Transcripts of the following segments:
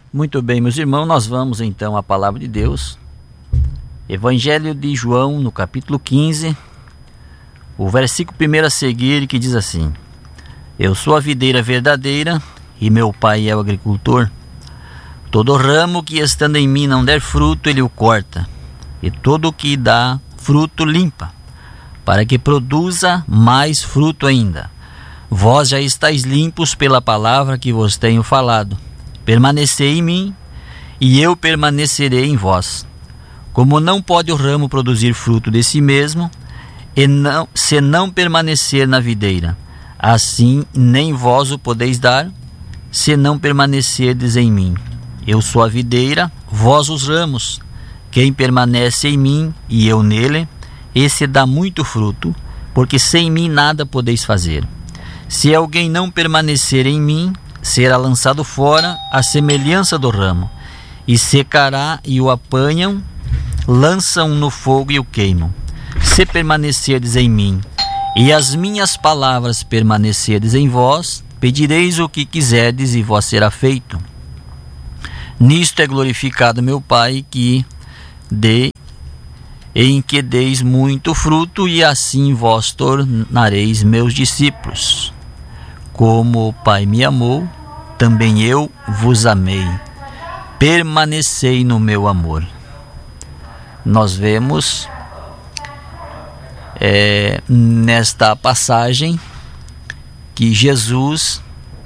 Muito bem, meus irmãos, nós vamos então à palavra de Deus. Evangelho de João, no capítulo 15, o versículo 1 a seguir, que diz assim: Eu sou a videira verdadeira e meu pai é o agricultor. Todo ramo que estando em mim não der fruto, ele o corta, e todo o que dá fruto limpa, para que produza mais fruto ainda. Vós já estáis limpos pela palavra que vos tenho falado. Permanecei em mim, e eu permanecerei em vós. Como não pode o ramo produzir fruto de si mesmo, se não permanecer na videira, assim nem vós o podeis dar, se não permanecerdes em mim. Eu sou a videira, vós os ramos. Quem permanece em mim e eu nele, esse dá muito fruto, porque sem mim nada podeis fazer. Se alguém não permanecer em mim, será lançado fora à semelhança do ramo, e secará, e o apanham, lançam no fogo e o queimam. Se permanecerdes em mim, e as minhas palavras permanecerdes em vós, pedireis o que quiserdes, e vos será feito. Nisto é glorificado meu Pai, em que deis muito fruto, e assim vós tornareis meus discípulos. Como o Pai me amou, também eu vos amei. Permanecei no meu amor. Nós vemos nesta passagem que Jesus,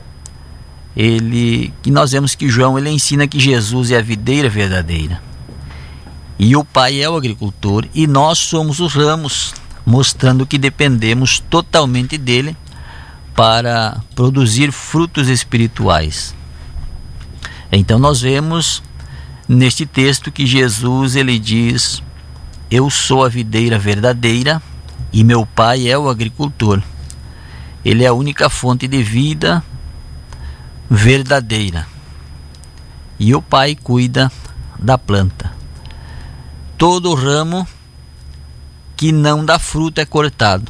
que nós vemos que João ele ensina que Jesus é a videira verdadeira. E o Pai é o agricultor e nós somos os ramos, mostrando que dependemos totalmente dele para produzir frutos espirituais. Então nós vemos neste texto que Jesus ele diz: Eu sou a videira verdadeira e meu Pai é o agricultor. Ele é a única fonte de vida verdadeira. E o Pai cuida da planta. Todo ramo que não dá fruto é cortado.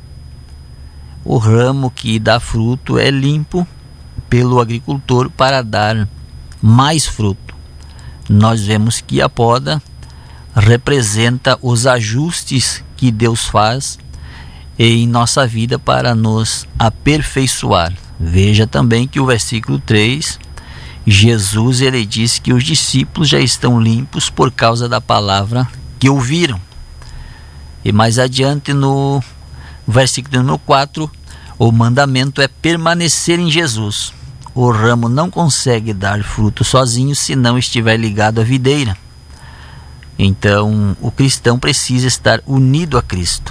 O ramo que dá fruto é limpo pelo agricultor para dar mais fruto. Nós vemos que a poda representa os ajustes que Deus faz em nossa vida para nos aperfeiçoar. Veja também que o versículo 3, Jesus ele diz que os discípulos já estão limpos por causa da palavra que ouviram. E mais adiante no versículo número 4, o mandamento é permanecer em Jesus. O ramo não consegue dar fruto sozinho se não estiver ligado à videira. Então, o cristão precisa estar unido a Cristo.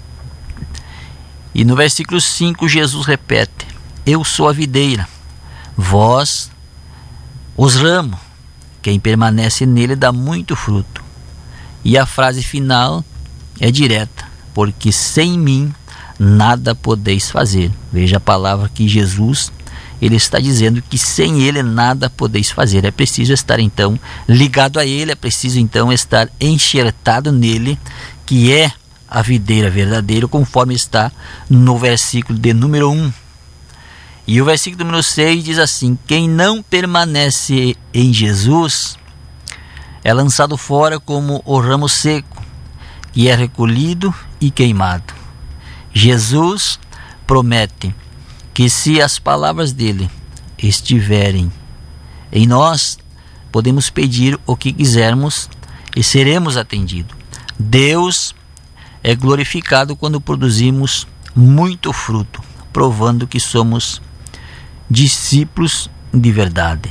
E no versículo 5, Jesus repete: Eu sou a videira, vós os ramos. Quem permanece nele dá muito fruto. E a frase final é direta: porque sem mim nada podeis fazer. Veja a palavra que Jesus ele está dizendo que sem ele nada podeis fazer. É preciso estar então ligado a ele, é preciso então estar enxertado nele, que é a videira verdadeira, conforme está no versículo de número 1. E o versículo número 6 diz assim: Quem não permanece em Jesus é lançado fora como o ramo seco, que é recolhido e queimado. Jesus promete que se as palavras dele estiverem em nós, podemos pedir o que quisermos e seremos atendidos. Deus é glorificado quando produzimos muito fruto, provando que somos discípulos de verdade.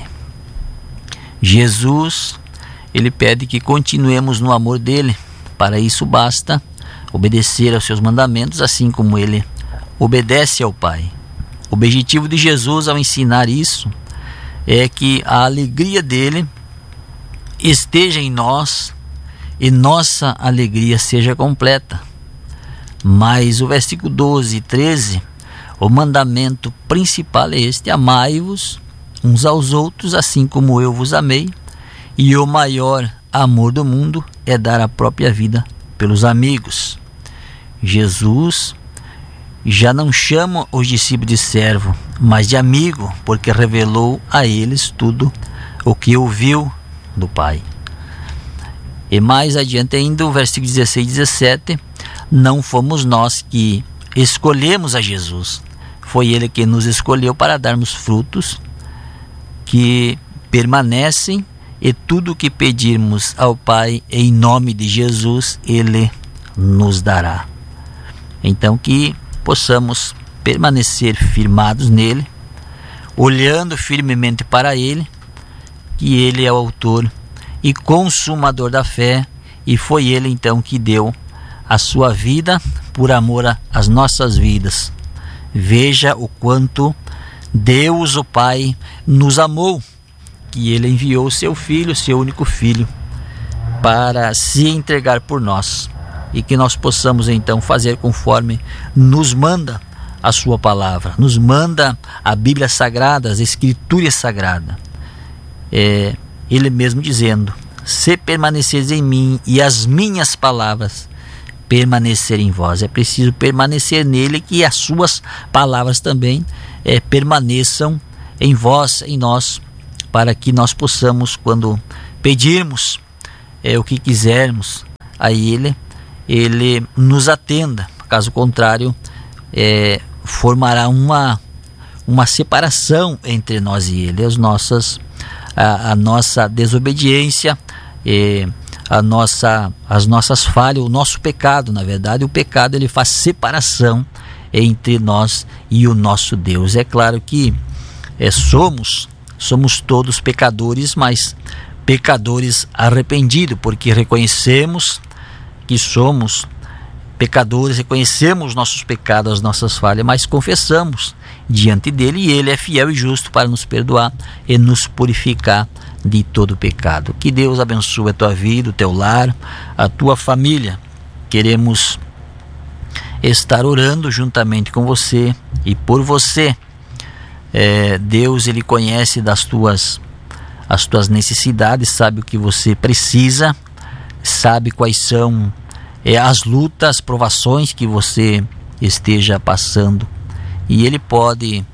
Jesus, ele pede que continuemos no amor dele. Para isso basta obedecer aos seus mandamentos, assim como ele obedece ao Pai. O objetivo de Jesus ao ensinar isso é que a alegria dele esteja em nós e nossa alegria seja completa. Mas o versículo 12 e 13, o mandamento principal é este: amai-vos uns aos outros, assim como eu vos amei. E o maior amor do mundo é dar a própria vida pelos amigos. Jesus já não chama os discípulos de servo, mas de amigo, porque revelou a eles tudo o que ouviu do Pai. E mais adiante ainda, o versículo 16 e 17, não fomos nós que escolhemos a Jesus, foi Ele que nos escolheu para darmos frutos que permanecem, e tudo o que pedirmos ao Pai em nome de Jesus, Ele nos dará. Então que possamos permanecer firmados nele, olhando firmemente para Ele, que Ele é o autor e consumador da fé, e foi Ele então que deu a sua vida por amor às nossas vidas. Veja o quanto Deus, o Pai, nos amou, que Ele enviou o seu Filho, seu único Filho, para se entregar por nós, e que nós possamos então fazer conforme nos manda a sua palavra, nos manda a Bíblia Sagrada, as Escrituras Sagradas. Ele mesmo dizendo: se permaneceres em mim e as minhas palavras permanecerem em vós. É preciso permanecer nele, que as suas palavras também permaneçam em vós, em nós, para que nós possamos, quando pedirmos o que quisermos a ele nos atenda. Caso contrário, formará uma separação entre nós e ele. A nossa desobediência, as nossas falhas, o nosso pecado. Na verdade, o pecado ele faz separação entre nós e o nosso Deus. É claro que somos todos pecadores, mas pecadores arrependidos, porque reconhecemos que somos pecadores, reconhecemos nossos pecados, as nossas falhas, mas confessamos diante dele, e ele é fiel e justo para nos perdoar e nos purificar de todo pecado. Que Deus abençoe a tua vida, o teu lar, a tua família. Queremos estar orando juntamente com você e por você. Deus, ele conhece as tuas necessidades, sabe o que você precisa, sabe quais são as lutas, as provações que você esteja passando, e Ele pode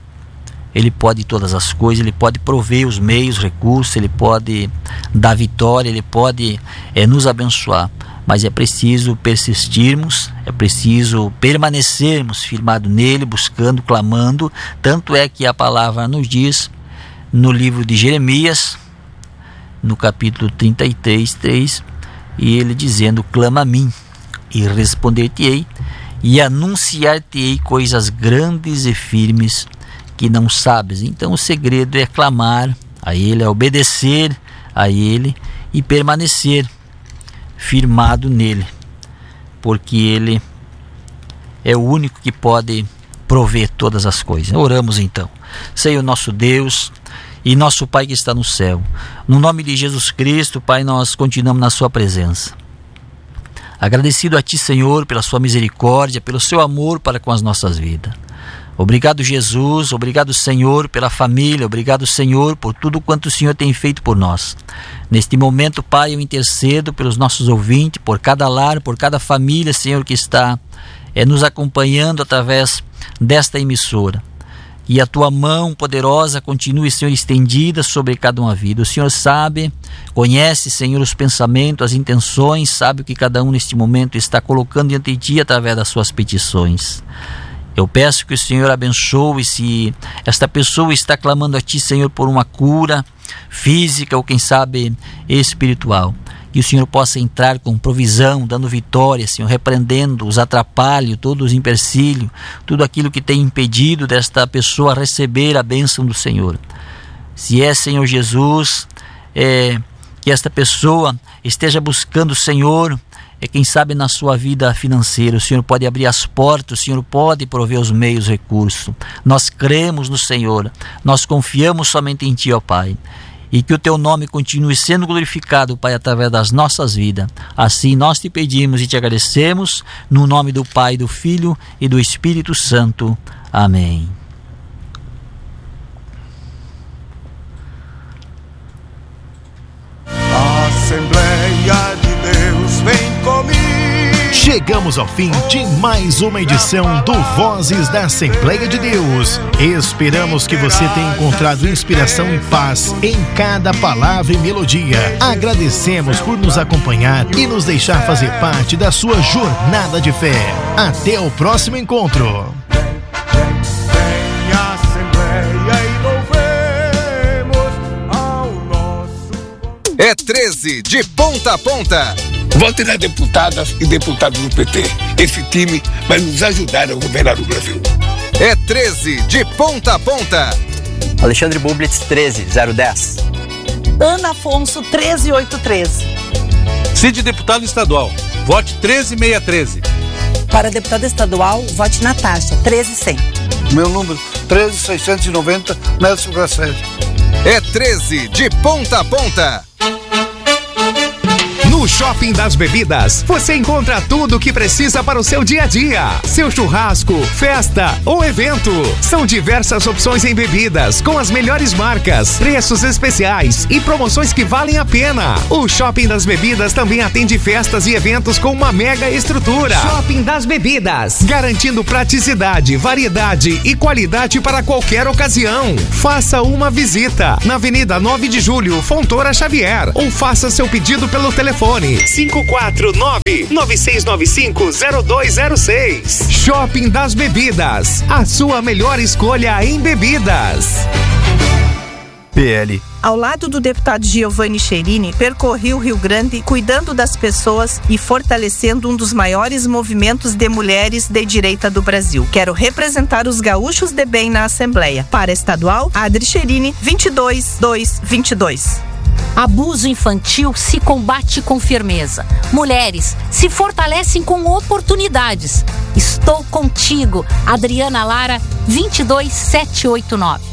todas as coisas. Ele pode prover os meios, recursos, Ele pode dar vitória, Ele pode nos abençoar, mas é preciso persistirmos, é preciso permanecermos firmados nele, buscando, clamando. Tanto é que a palavra nos diz no livro de Jeremias, no capítulo 33, 3, e ele dizendo: clama a mim e responder-te-ei, e anunciar-te-ei coisas grandes e firmes que não sabes. Então o segredo é clamar a ele, é obedecer a ele e permanecer firmado nele, porque ele é o único que pode prover todas as coisas. Oramos então. Senhor nosso Deus e nosso Pai que está no céu, no nome de Jesus Cristo, Pai, nós continuamos na sua presença, agradecido a Ti, Senhor, pela sua misericórdia, pelo seu amor para com as nossas vidas. Obrigado, Jesus, obrigado, Senhor, pela família, obrigado, Senhor, por tudo quanto o Senhor tem feito por nós. Neste momento, Pai, eu intercedo pelos nossos ouvintes, por cada lar, por cada família, Senhor, que está nos acompanhando através desta emissora. E a Tua mão poderosa continue, Senhor, estendida sobre cada uma vida. O Senhor sabe, conhece, Senhor, os pensamentos, as intenções, sabe o que cada um neste momento está colocando diante de Ti através das suas petições. Eu peço que o Senhor abençoe, se esta pessoa está clamando a Ti, Senhor, por uma cura física ou quem sabe espiritual, que o Senhor possa entrar com provisão, dando vitória, Senhor, repreendendo os atrapalhos, todos os empecilhos, tudo aquilo que tem impedido desta pessoa receber a bênção do Senhor. Se é, Senhor Jesus, que esta pessoa esteja buscando o Senhor, quem sabe na sua vida financeira, o Senhor pode abrir as portas, o Senhor pode prover os meios, recursos. Nós cremos no Senhor, nós confiamos somente em Ti, ó Pai, e que o Teu nome continue sendo glorificado, Pai, através das nossas vidas. Assim nós Te pedimos e Te agradecemos, no nome do Pai, do Filho e do Espírito Santo. Amém. Assembleia de Deus, vem comigo. chegamos ao fim de mais uma edição do Vozes da Assembleia de Deus. Esperamos que você tenha encontrado inspiração e paz em cada palavra e melodia. Agradecemos por nos acompanhar e nos deixar fazer parte da sua jornada de fé. Até o próximo encontro. É 13 de ponta a ponta. Vote nas deputadas e deputados do PT. Esse time vai nos ajudar a governar o Brasil. É 13 de ponta a ponta. Alexandre Bublitz, 13010. Ana Afonso, 13813. Cid deputado estadual, vote 13613. Para deputada estadual, vote Natasha, 13100. Meu número, 13690, Nelson Grasselli. É 13 de ponta a ponta. No Shopping das Bebidas, você encontra tudo o que precisa para o seu dia a dia. Seu churrasco, festa ou evento. São diversas opções em bebidas, com as melhores marcas, preços especiais e promoções que valem a pena. O Shopping das Bebidas também atende festas e eventos com uma mega estrutura. Shopping das Bebidas, garantindo praticidade, variedade e qualidade para qualquer ocasião. Faça uma visita na Avenida 9 de Julho, Fontoura Xavier, ou faça seu pedido pelo telefone 549-9695-0206. Shopping das Bebidas, a sua melhor escolha em bebidas. PL. Ao lado do deputado Giovanni Cherini, percorri o Rio Grande cuidando das pessoas e fortalecendo um dos maiores movimentos de mulheres de direita do Brasil. Quero representar os gaúchos de bem na Assembleia. Para estadual, Adri Cherini, 22222. Abuso infantil se combate com firmeza. Mulheres se fortalecem com oportunidades. Estou contigo, Adriana Lara, 22789.